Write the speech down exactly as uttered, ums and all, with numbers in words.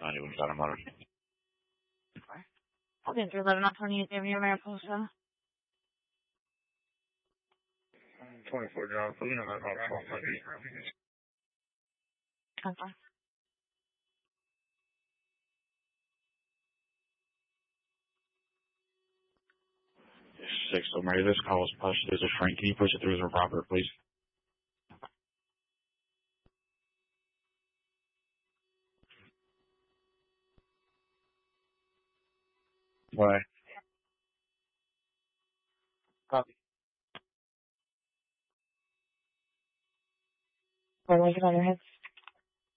ninety-one Shadow Motor. I'll get through eleven not twenty-eight, give me your Mariposa. twenty-four John, so you know that's not twelve ninety. Okay. Six, so Mary, this call is pushed. There's a Frank. Can you push it through as a Robert, please? Why? Copy. Or was it on your head?